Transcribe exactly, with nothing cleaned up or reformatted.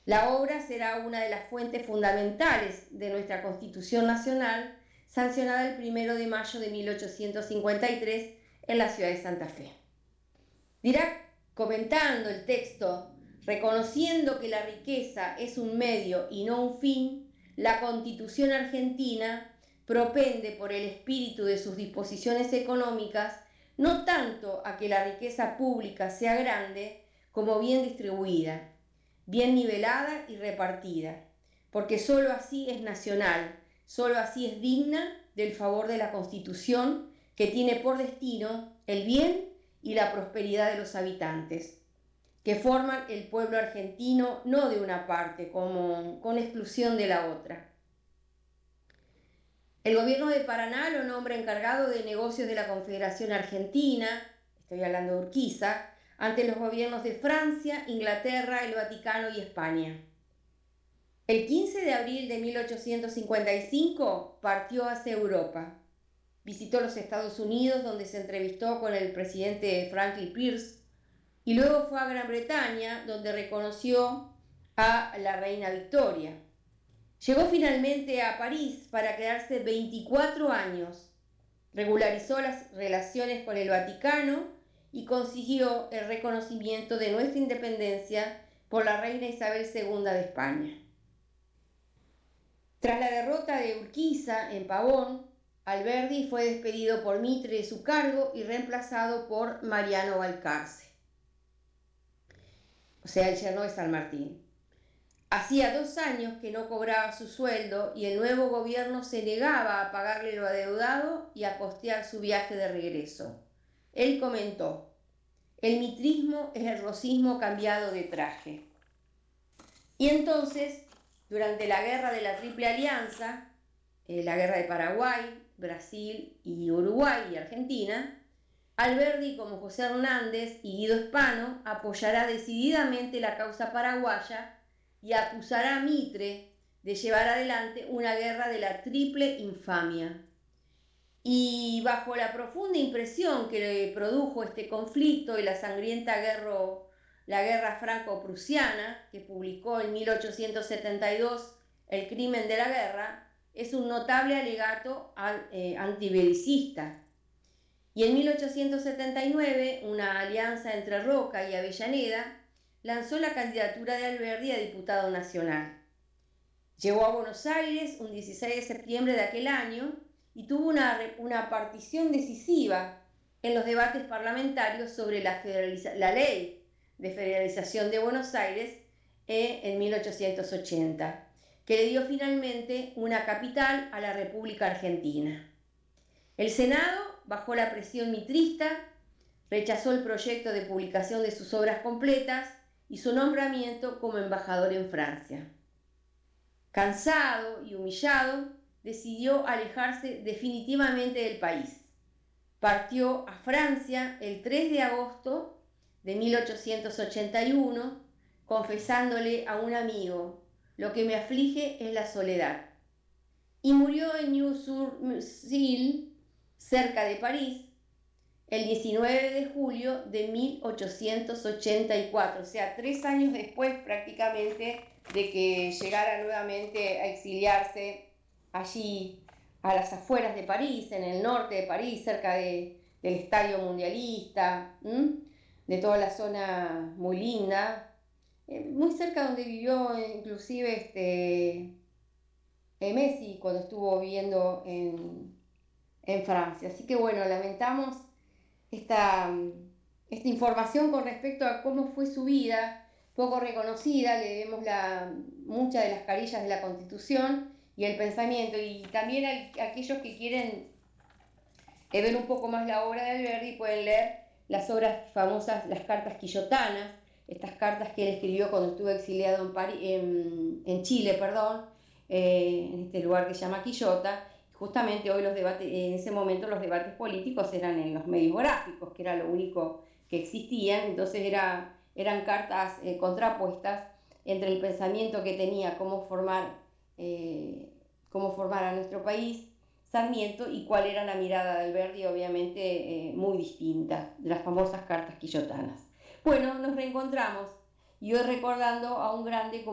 La obra será una de las fuentes fundamentales de nuestra Constitución Nacional, sancionada el primero de mayo de mil ochocientos cincuenta y tres en la ciudad de Santa Fe. Dirac, comentando el texto, reconociendo que la riqueza es un medio y no un fin, la Constitución argentina propende por el espíritu de sus disposiciones económicas no tanto a que la riqueza pública sea grande como bien distribuida, bien nivelada y repartida, porque sólo así es nacional, sólo así es digna del favor de la Constitución, que tiene por destino el bien y la prosperidad de los habitantes, que forman el pueblo argentino no de una parte, como con exclusión de la otra. El gobierno de Paraná lo nombra encargado de negocios de la Confederación Argentina, estoy hablando de Urquiza, ante los gobiernos de Francia, Inglaterra, el Vaticano y España. El quince de abril de mil ochocientos cincuenta y cinco partió hacia Europa. Visitó los Estados Unidos, donde se entrevistó con el presidente Franklin Pierce, y luego fue a Gran Bretaña, donde reconoció a la reina Victoria. Llegó finalmente a París para quedarse veinticuatro años. Regularizó las relaciones con el Vaticano y consiguió el reconocimiento de nuestra independencia por la reina Isabel segunda de España. Tras la derrota de Urquiza en Pavón, Alberdi fue despedido por Mitre de su cargo y reemplazado por Mariano Balcarce, o sea, el yerno de San Martín. Hacía dos años que no cobraba su sueldo y el nuevo gobierno se negaba a pagarle lo adeudado y a costear su viaje de regreso. Él comentó: el mitrismo es el rosismo cambiado de traje. Y entonces, durante la guerra de la Triple Alianza, eh, la guerra de Paraguay, Brasil y Uruguay y Argentina, Alberdi, como José Hernández y Guido Hispano, apoyará decididamente la causa paraguaya y acusará a Mitre de llevar adelante una guerra de la triple infamia. Y bajo la profunda impresión que le produjo este conflicto y la sangrienta guerra, la guerra franco-prusiana, que publicó en mil ochocientos setenta y dos El crimen de la guerra, es un notable alegato eh, antibelicista. Y en mil ochocientos setenta y nueve, una alianza entre Roca y Avellaneda lanzó la candidatura de Alberdi a diputado nacional. Llegó a Buenos Aires un dieciséis de septiembre de aquel año y tuvo una, una partición decisiva en los debates parlamentarios sobre la, la ley de federalización de Buenos Aires eh, en mil ochocientos ochenta, que le dio finalmente una capital a la República Argentina. El Senado, bajo la presión mitrista, rechazó el proyecto de publicación de sus obras completas y su nombramiento como embajador en Francia. Cansado y humillado, decidió alejarse definitivamente del país. Partió a Francia el tres de agosto de mil ochocientos ochenta y uno, confesándole a un amigo: lo que me aflige es la soledad. Y murió en Neuilly, cerca de París, el diecinueve de julio de mil ochocientos ochenta y cuatro, o sea, tres años después prácticamente de que llegara nuevamente a exiliarse allí a las afueras de París, en el norte de París, cerca de, del Estadio Mundialista, ¿m? de toda la zona muy linda, eh, muy cerca donde vivió inclusive este, eh, Messi cuando estuvo viviendo en, en Francia. Así que bueno, lamentamos esta, esta información con respecto a cómo fue su vida, poco reconocida. Le debemos la, muchas de las carillas de la Constitución y el pensamiento, y también a, a aquellos que quieren eh, ver un poco más la obra de Alberdi pueden leer las obras famosas, las cartas quillotanas, estas cartas que él escribió cuando estuvo exiliado en, París, en, en Chile, perdón, eh, en este lugar que se llama Quillota. Justamente hoy los debates, en ese momento los debates políticos eran en los medios gráficos, que era lo único que existían, entonces era, eran cartas eh, contrapuestas entre el pensamiento que tenía cómo formar, eh, cómo formar a nuestro país Sarmiento y cuál era la mirada de Alberdi, obviamente eh, muy distinta, de las famosas cartas quillotanas. Bueno, nos reencontramos y hoy recordando a un grande como